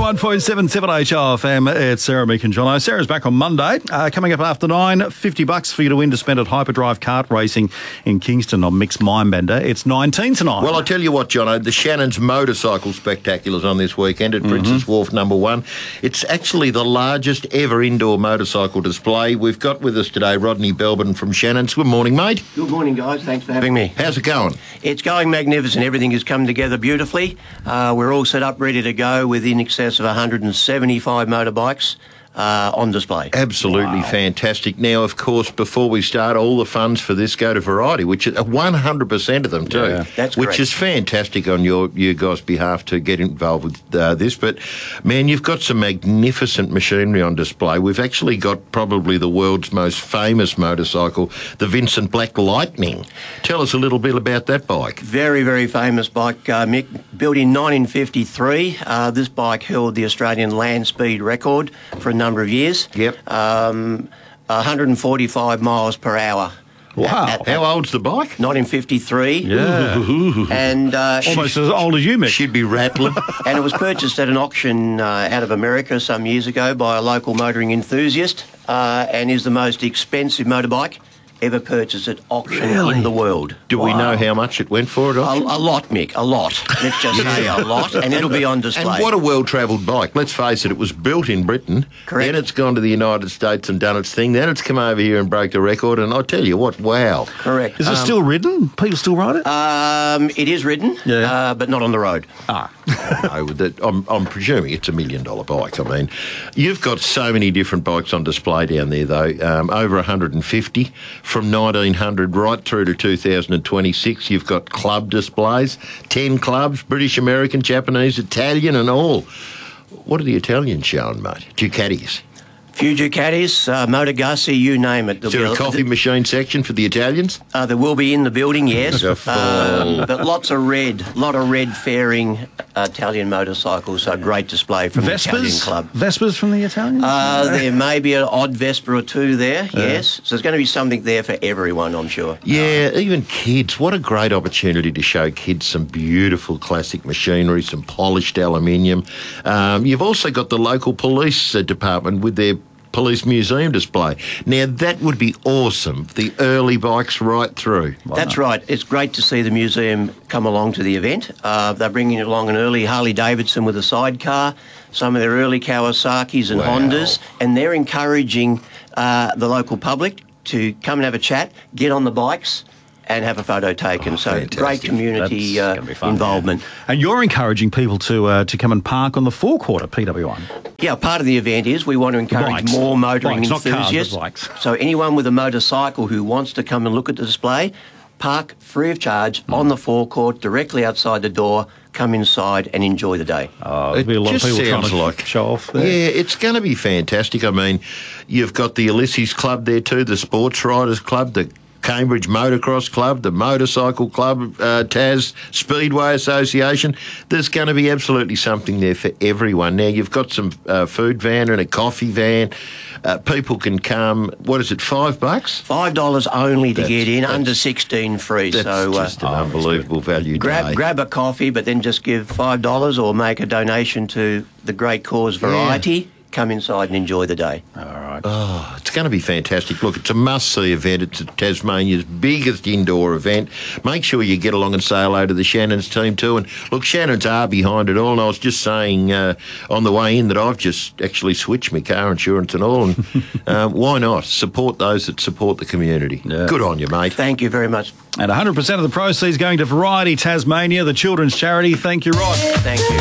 101.7 7HRFM. It's Sarah, Mick and Jono. Sarah's back on Monday. Coming up after 9, $50 for you to win to spend at Hyperdrive Kart Racing in Kingston on Mick's Mindbender. It's 19 tonight. Well, I tell you what, Jono, the Shannon's Motorcycle Spectacular's on this weekend at Princess Wharf number 1. It's actually the largest ever indoor motorcycle display. We've got with us today Rodney Belbin from Shannon's. Good morning, mate. Good morning, guys. Thanks for having me. How's it going? It's going magnificent. Everything has come together beautifully. We're all set up, ready to go with in excess of 175 motorbikes on display. Absolutely fantastic. Now, of course, before we start, all the funds for this go to Variety, which is 100% of them too. Yeah, that's which correct. is fantastic on you guys' behalf to get involved with this. But, man, you've got some magnificent machinery on display. We've actually got probably the world's most famous motorcycle, the Vincent Black Lightning. Tell us a little bit about that bike. Very, very famous bike, Mick. Built in 1953. This bike held the Australian land speed record for a number of years. Yep. 145 miles per hour. Wow. How old's the bike? 1953. Yeah. And Almost as old as you, Mick. She'd be rattling. and it was purchased at an auction out of America some years ago by a local motoring enthusiast and is the most expensive motorbike ever purchased at auction in the world. Do we know how much it went for at A auction? lot, Mick, a lot. Let's just say a lot, and it'll be on display. And what a well-travelled bike. Let's face it, it was built in Britain. Correct. Then it's gone to the United States and done its thing. Then it's come over here and broke a record. And I tell you what, wow. Correct. Is it still ridden? People still ride it? It is ridden, Yeah. but not on the road. I'm presuming it's $1 million bike. I mean, you've got so many different bikes on display down there, though. Over 150 from 1900 right through to 2026. You've got club displays, 10 clubs, British, American, Japanese, Italian and all. What are the Italians showing, mate? Ducatis. Few Ducatis, Moto Guzzi, you name it. Is there a coffee machine section for the Italians? There will be in the building, yes. Wonderful. But lot of red fairing Italian motorcycles, so great display from the Italian Vespers? club. Vespers from the Italians? There may be an odd Vespa or two there, yes. So there's going to be something there for everyone, I'm sure. Yeah, even kids. What a great opportunity to show kids some beautiful classic machinery, some polished aluminium. You've also got the local police department with their police museum display. Now, that would be awesome. The early bikes right through. That's right. It's great to see the museum come along to the event. They're bringing along an early Harley-Davidson with a sidecar, some of their early Kawasaki's and Wow. Hondas, and they're encouraging the local public to come and have a chat, get on the bikes and have a photo taken. So fantastic. great community That's gonna be fun, involvement. And you're encouraging people to come and park on the forecourt at PW1. Yeah, part of the event is we want to encourage Bikes. more motoring Bikes, not cars, but enthusiasts. bikes. So anyone with a motorcycle who wants to come and look at the display, park free of charge on the forecourt directly outside the door, come inside and enjoy the day. There'll be a lot of just people trying sounds to like- show off there. Yeah, it's going to be fantastic. I mean, you've got the Ulysses Club there too, the Sports Riders Club, the Cambridge Motocross Club, the Motorcycle Club, Tas Speedway Association. There's going to be absolutely something there for everyone. Now, you've got some food van and a coffee van. People can come, what is it, $5? $5 only to get in, that's- under 16 free. That's So just an unbelievable value day. grab a coffee, but then just give $5 or make a donation to the great cause Variety. Come inside and enjoy the day. All right. It's going to be fantastic. Look, it's a must-see event. It's Tasmania's biggest indoor event. Make sure you get along and say hello to the Shannon's team too. And look, Shannon's are behind it all. And I was just saying on the way in that I've just actually switched my car insurance and all. And why not? Support those that support the community. Yeah. Good on you, mate. Thank you very much. And 100% of the proceeds going to Variety Tasmania, the children's charity. Thank you, Rod. Thank you.